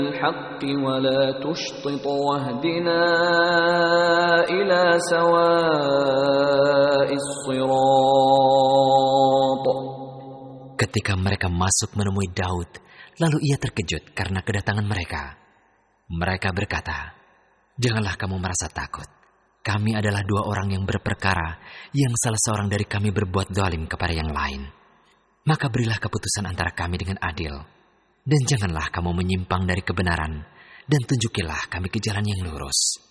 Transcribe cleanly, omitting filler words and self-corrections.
الحق ولا تشطط واهدنا إلى سواء الصراط. Ketika mereka masuk menemui Daud, lalu ia terkejut karena kedatangan mereka. Mereka berkata, "Janganlah kamu merasa takut. Kami adalah dua orang yang berperkara, yang salah seorang dari kami berbuat zalim kepada yang lain. Maka berilah keputusan antara kami dengan adil. Dan janganlah kamu menyimpang dari kebenaran, dan tunjukilah kami ke jalan yang lurus."